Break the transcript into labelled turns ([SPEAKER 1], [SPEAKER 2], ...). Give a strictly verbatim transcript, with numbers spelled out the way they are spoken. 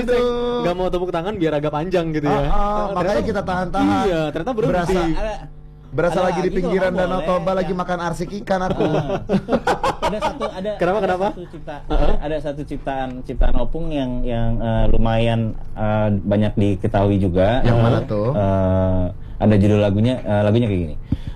[SPEAKER 1] nggak mau tepuk tangan biar agak panjang gitu ya.
[SPEAKER 2] Ah, ah, makanya kita tahan-tahan.
[SPEAKER 1] Iya, ternyata berhenti.
[SPEAKER 2] Berasa,
[SPEAKER 3] Ada,
[SPEAKER 2] berasa
[SPEAKER 3] ada
[SPEAKER 2] lagi di
[SPEAKER 3] gitu,
[SPEAKER 2] pinggiran
[SPEAKER 3] oh,
[SPEAKER 2] Danau
[SPEAKER 3] boleh,
[SPEAKER 2] Toba
[SPEAKER 3] ya.
[SPEAKER 2] lagi makan arsik ikan aku.
[SPEAKER 3] ada satu ada
[SPEAKER 1] Kenapa,
[SPEAKER 3] ada
[SPEAKER 1] kenapa?
[SPEAKER 3] satu cipta ada, ada satu ciptaan ciptaan Opung yang yang uh, lumayan uh, banyak diketahui juga.
[SPEAKER 2] Yang
[SPEAKER 3] Uh,
[SPEAKER 2] mana tuh?
[SPEAKER 3] uh, ada judul lagunya uh, lagunya kayak gini.